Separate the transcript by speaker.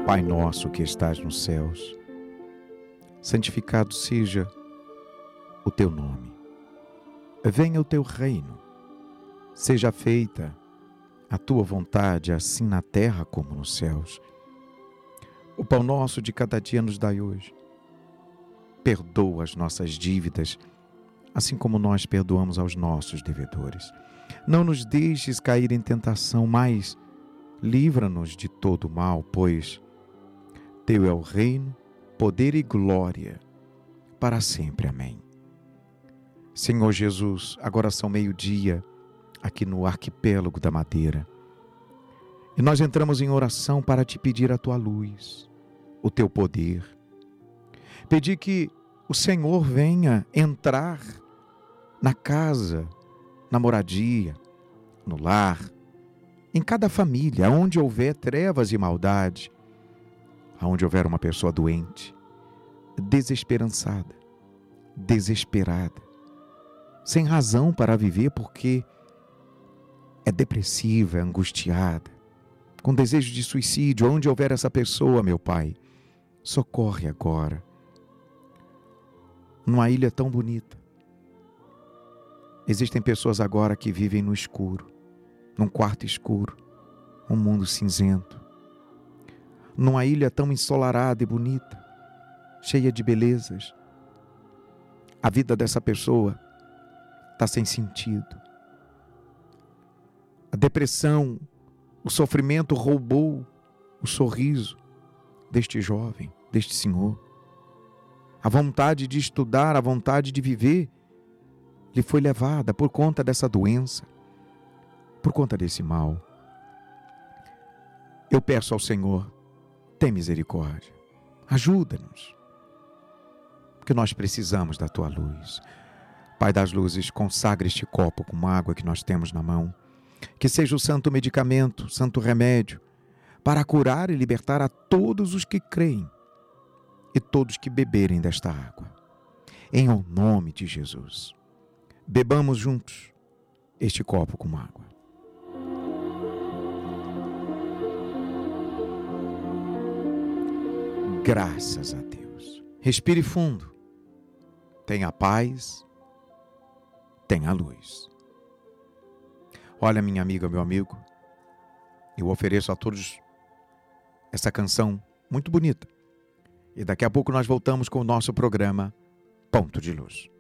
Speaker 1: Pai nosso que estás nos céus, santificado seja o teu nome. Venha o teu reino. Seja feita a tua vontade, assim na terra como nos céus. O pão nosso de cada dia nos dai hoje. Perdoa as nossas dívidas, assim como nós perdoamos aos nossos devedores. Não nos deixes cair em tentação, mas livra-nos de todo mal, pois teu é o reino, poder e glória, para sempre. Amém. Senhor Jesus, agora são 12:00 aqui no Arquipélago da Madeira. E nós entramos em oração para te pedir a tua luz, o teu poder. Pedir que o Senhor venha entrar na casa, na moradia, no lar, em cada família, onde houver trevas e maldade, onde houver uma pessoa doente, desesperançada, desesperada, sem razão para viver porque é depressiva, é angustiada, com desejo de suicídio, onde houver essa pessoa, meu Pai, socorre agora. Numa ilha tão bonita, existem pessoas agora que vivem no escuro, num quarto escuro, um mundo cinzento. Numa ilha tão ensolarada e bonita, cheia de belezas, a vida dessa pessoa está sem sentido. A depressão, o sofrimento roubou o sorriso deste jovem, deste senhor. A vontade de estudar, a vontade de viver, lhe foi levada por conta dessa doença, por conta desse mal. Eu peço ao Senhor, tem misericórdia, ajuda-nos, porque nós precisamos da tua luz. Pai das luzes, consagra este copo com água que nós temos na mão, que seja o santo medicamento, santo remédio, para curar e libertar a todos os que creem e todos que beberem desta água. Em o nome de Jesus, bebamos juntos este copo com água. Graças a Deus. Respire fundo. Tenha paz, tenha luz. Olha, minha amiga, meu amigo, eu ofereço a todos essa canção muito bonita. E daqui a pouco nós voltamos com o nosso programa Ponto de Luz.